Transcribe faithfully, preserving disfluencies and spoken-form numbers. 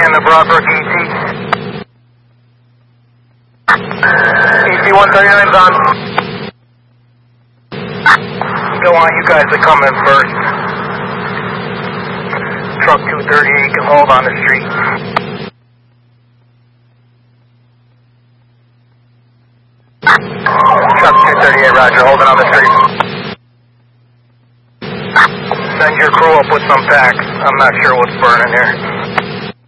in the Broadbrook E T. E T one thirty-nine's on. Go on, you guys are coming first. Truck two thirty-eight can hold on the street. Truck two thirty-eight, roger, holding on the street. Send your crew up with some packs. I'm not sure what's burning here.